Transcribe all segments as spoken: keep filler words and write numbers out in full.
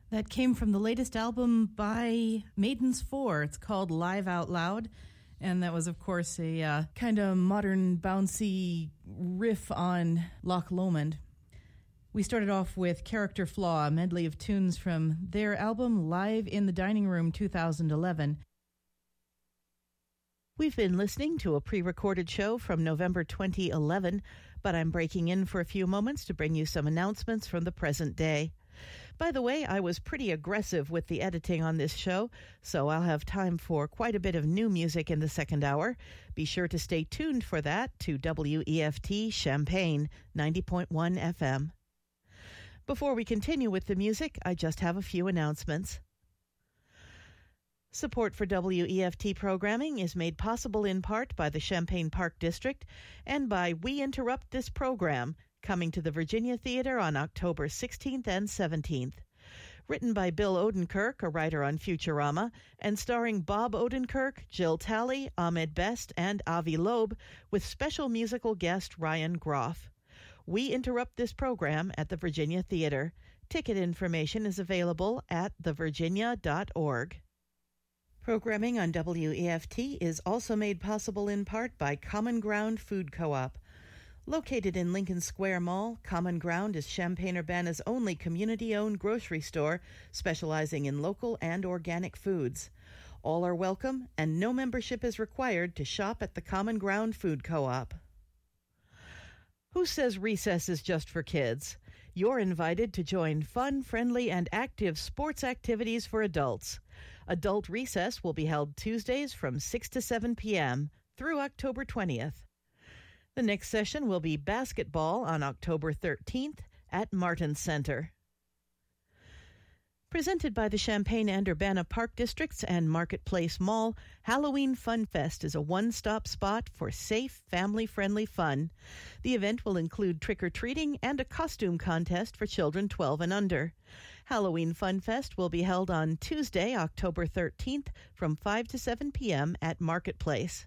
That came from the latest album by Maidens Four. It's called Live Out Loud. And that was, of course, a uh, kind of modern, bouncy riff on Loch Lomond. We started off with Character Flaw, a medley of tunes from their album Live in the Dining Room two thousand eleven. We've been listening to a pre-recorded show from November twenty eleven, but I'm breaking in for a few moments to bring you some announcements from the present day. By the way, I was pretty aggressive with the editing on this show, so I'll have time for quite a bit of new music in the second hour. Be sure to stay tuned for that to W E F T Champaign ninety point one F M. Before we continue with the music, I just have a few announcements. Support for W E F T programming is made possible in part by the Champaign Park District and by We Interrupt This Program, coming to the Virginia Theater on October sixteenth and seventeenth. Written by Bill Odenkirk, a writer on Futurama, and starring Bob Odenkirk, Jill Talley, Ahmed Best, and Avi Loeb, with special musical guest Ryan Groff. We interrupt this program at the Virginia Theater. Ticket information is available at the virginia dot org. Programming on W E F T is also made possible in part by Common Ground Food Co-op. Located in Lincoln Square Mall, Common Ground is Champaign-Urbana's only community-owned grocery store specializing in local and organic foods. All are welcome, and no membership is required to shop at the Common Ground Food Co-op. Who says recess is just for kids? You're invited to join fun, friendly, and active sports activities for adults. Adult recess will be held Tuesdays from six to seven p.m. through October twentieth. The next session will be basketball on October thirteenth at Martin Center. Presented by the Champaign and Urbana Park Districts and Marketplace Mall, Halloween Fun Fest is a one-stop spot for safe, family-friendly fun. The event will include trick-or-treating and a costume contest for children twelve and under. Halloween Fun Fest will be held on Tuesday, October thirteenth from five to seven p.m. at Marketplace.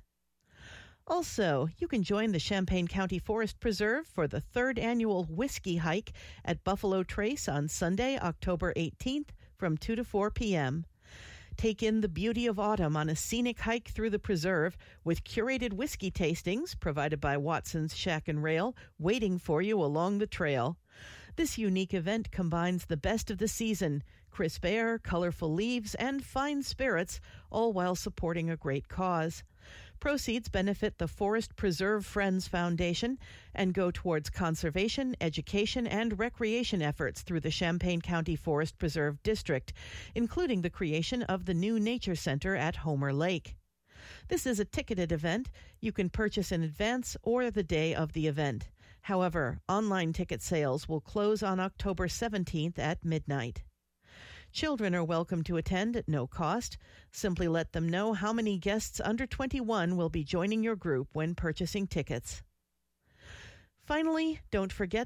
Also, you can join the Champaign County Forest Preserve for the third annual Whiskey Hike at Buffalo Trace on Sunday, October eighteenth from two to four p.m. Take in the beauty of autumn on a scenic hike through the preserve with curated whiskey tastings provided by Watson's Shack and Rail waiting for you along the trail. This unique event combines the best of the season, crisp air, colorful leaves, and fine spirits, all while supporting a great cause. Proceeds benefit the Forest Preserve Friends Foundation and go towards conservation, education, and recreation efforts through the Champaign County Forest Preserve District, including the creation of the new Nature Center at Homer Lake. This is a ticketed event. You can purchase in advance or the day of the event. However, online ticket sales will close on October seventeenth at midnight. Children are welcome to attend at no cost. Simply let them know how many guests under twenty-one will be joining your group when purchasing tickets. Finally, don't forget